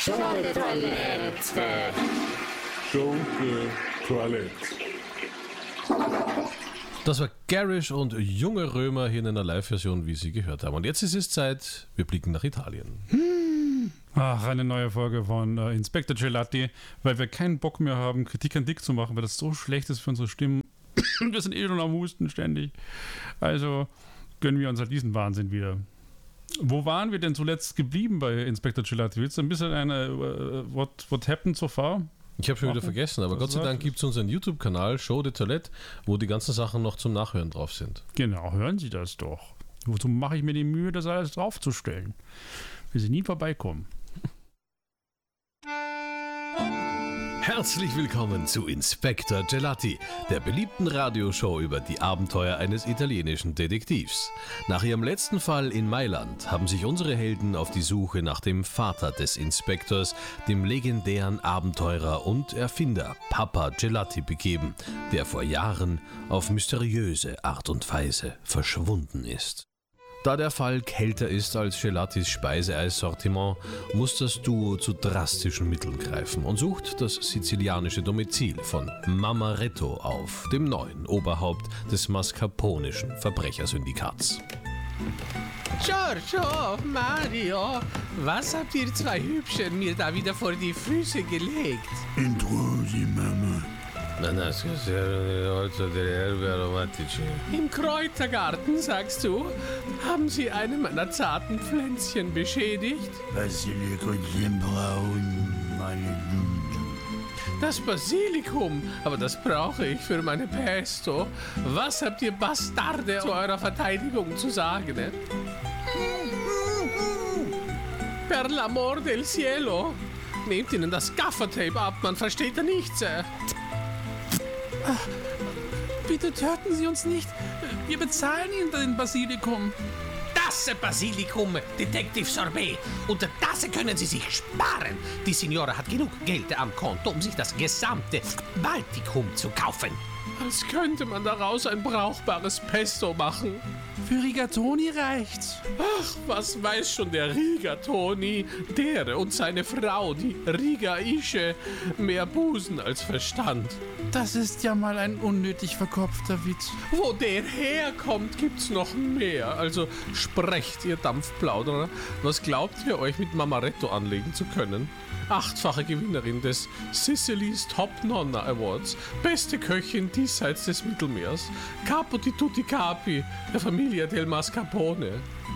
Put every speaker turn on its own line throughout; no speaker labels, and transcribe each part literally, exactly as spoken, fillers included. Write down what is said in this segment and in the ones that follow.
Schunke Toilette.
Schunke Toilette.
Das war Garish und Junge Römer hier in einer Live-Version, wie Sie gehört haben. Und jetzt ist es Zeit, wir blicken nach Italien.
Hm. Ach, eine neue Folge von äh, Inspector Gelati, weil wir keinen Bock mehr haben, Kritik an Dick zu machen, weil das so schlecht ist für unsere Stimmen. Wir sind eh schon am Husten ständig. Also gönnen wir uns halt diesen Wahnsinn wieder. Wo waren wir denn zuletzt geblieben bei Inspector Gelati? Willst du ein bisschen eine uh, what, what happened so far?
Ich habe schon wieder vergessen, aber Gott sei Dank gibt es unseren YouTube-Kanal Show de Toilette, wo die ganzen Sachen noch zum Nachhören drauf sind.
Genau, hören Sie das doch. Wozu mache ich mir die Mühe, das alles draufzustellen? Will Sie nie vorbeikommen.
Herzlich willkommen zu Inspector Gelati, der beliebten Radioshow über die Abenteuer eines italienischen Detektivs. Nach ihrem letzten Fall in Mailand haben sich unsere Helden auf die Suche nach dem Vater des Inspektors, dem legendären Abenteurer und Erfinder Papa Gelati begeben, der vor Jahren auf mysteriöse Art und Weise verschwunden ist. Da der Fall kälter ist als Gelatis Speiseeissortiment, muss das Duo zu drastischen Mitteln greifen und sucht das sizilianische Domizil von Mamaretto auf, dem neuen Oberhaupt des mascarponischen Verbrechersyndikats.
Giorgio, Mario, was habt ihr zwei Hübschen mir da wieder vor die Füße gelegt?
Intrusi, Mama.
Im Kräutergarten, sagst du, haben sie eine meiner zarten Pflänzchen beschädigt?
Basilikum braun, meine
Das Basilikum, aber das brauche ich für meine Pesto. Was habt ihr Bastarde zu eurer Verteidigung zu sagen? Ne? Per l'amor del cielo. Nehmt ihnen das Gaffertape ab, man versteht da nichts.
Ach, bitte töten Sie uns nicht. Wir bezahlen Ihnen den Basilikum.
Das Basilikum, Detective Sorbet. Und das können Sie sich sparen. Die Signora hat genug Geld am Konto, um sich das gesamte Baltikum zu kaufen. Als könnte man daraus ein brauchbares Pesto machen.
Für Rigatoni reicht's.
Ach, was weiß schon der Rigatoni? Der und seine Frau, die Rigaische, mehr Busen als Verstand.
Das ist ja mal ein unnötig verkopfter Witz.
Wo der herkommt, gibt's noch mehr. Also sprecht, ihr Dampfplauderer. Was glaubt ihr, euch mit Mamaretto anlegen zu können? Achtfache Gewinnerin des Sicily's Top Nonna Awards, beste Köchin diesseits des Mittelmeers, Capo di tutti Capi der Familia del Mascarpone.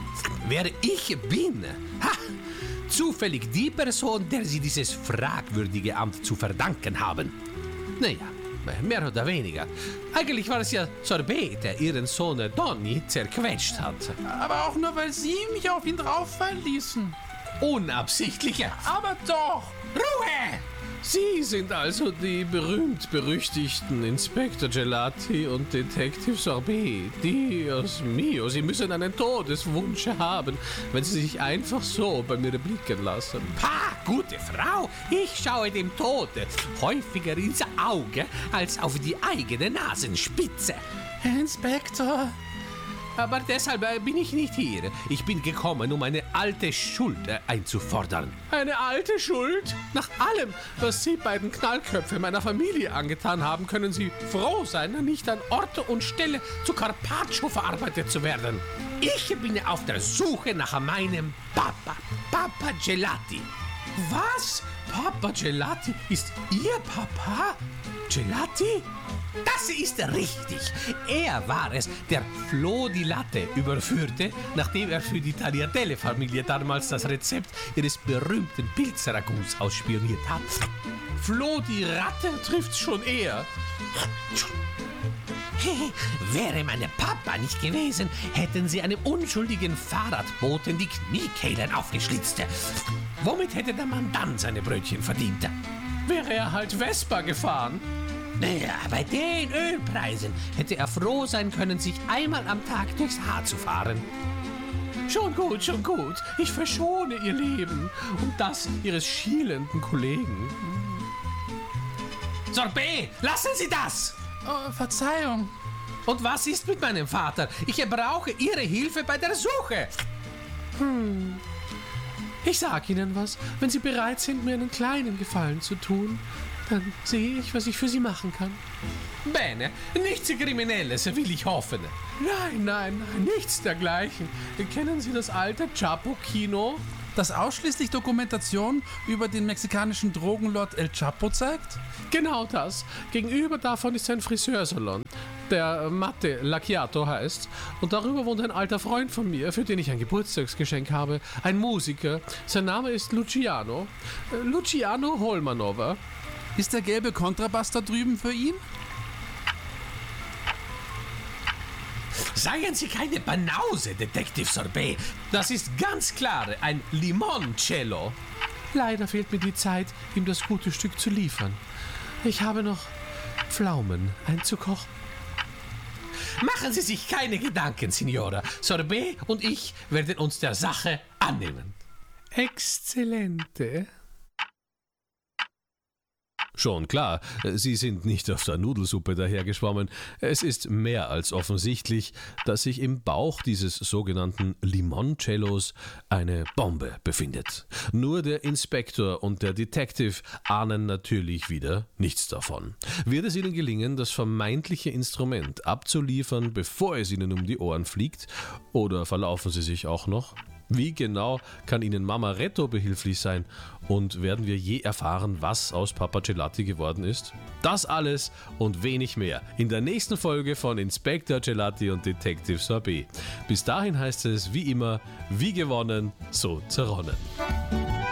Wer ich bin? Ha! Zufällig die Person, der sie dieses fragwürdige Amt zu verdanken haben. Naja, mehr oder weniger. Eigentlich war es ja Sorbet, der ihren Sohn Donny zerquetscht hat.
Aber auch nur, weil Sie mich auf ihn drauffallen ließen.
Unabsichtliche.
Aber doch!
Ruhe! Sie sind also die berühmt-berüchtigten Inspector Gelati und Detective Sorbet. Dios mio, Sie müssen einen Todeswunsch haben, wenn Sie sich einfach so bei mir blicken lassen. Pah, gute Frau, ich schaue dem Tode häufiger ins Auge als auf die eigene Nasenspitze.
Herr Inspektor...
Aber deshalb bin ich nicht hier. Ich bin gekommen, um eine alte Schuld einzufordern. Eine alte Schuld? Nach allem, was Sie beiden Knallköpfe meiner Familie angetan haben, können Sie froh sein, nicht an Ort und Stelle zu Carpaccio verarbeitet zu werden. Ich bin auf der Suche nach meinem Papa, Papa Gelati. Was? Papa Gelati ist Ihr Papa? Gelati? Das ist richtig. Er war es, der Flo di Latte überführte, nachdem er für die Tagliatelle-Familie damals das Rezept ihres berühmten Pilzragout ausspioniert hat. Flo die Ratte trifft's schon eher. Wäre mein Papa nicht gewesen, hätten sie einem unschuldigen Fahrradboten die Kniekehlen aufgeschlitzt. Womit hätte der Mann dann seine Brötchen verdient? Wäre er halt Vespa gefahren? Naja, bei den Ölpreisen hätte er froh sein können, sich einmal am Tag durchs Haar zu fahren. Schon gut, schon gut. Ich verschone Ihr Leben und das Ihres schielenden Kollegen. Sorbet, lassen Sie das!
Oh, Verzeihung.
Und was ist mit meinem Vater? Ich brauche Ihre Hilfe bei der Suche.
Hm.
Ich sag Ihnen was, wenn Sie bereit sind, mir einen kleinen Gefallen zu tun, dann sehe ich, was ich für Sie machen kann. Bene, nichts Kriminelles, will ich hoffen. Nein, nein, nein, nichts dergleichen. Kennen Sie das alte Chapo-Kino?
Das ausschließlich Dokumentation über den mexikanischen Drogenlord El Chapo zeigt?
Genau das. Gegenüber davon ist ein Friseursalon, der Matte Lacchiato heißt. Und darüber wohnt ein alter Freund von mir, für den ich ein Geburtstagsgeschenk habe. Ein Musiker. Sein Name ist Luciano. Äh, Luciano Holmanova.
Ist der gelbe Kontrabass da drüben für ihn?
Seien Sie keine Banause, Detective Sorbet. Das ist ganz klar ein Limoncello. Leider fehlt mir die Zeit, ihm das gute Stück zu liefern. Ich habe noch Pflaumen einzukochen. Machen Sie sich keine Gedanken, Signora. Sorbet und ich werden uns der Sache annehmen. Exzellente.
Schon klar, Sie sind nicht auf der Nudelsuppe dahergeschwommen. Es ist mehr als offensichtlich, dass sich im Bauch dieses sogenannten Limoncellos eine Bombe befindet. Nur der Inspektor und der Detective ahnen natürlich wieder nichts davon. Wird es ihnen gelingen, das vermeintliche Instrument abzuliefern, bevor es ihnen um die Ohren fliegt? Oder verlaufen sie sich auch noch? Wie genau kann Ihnen Mama Retto behilflich sein? Und werden wir je erfahren, was aus Papa Gelati geworden ist? Das alles und wenig mehr in der nächsten Folge von Inspektor Gelati und Detective Sorbet. Bis dahin heißt es wie immer, wie gewonnen, so zerronnen.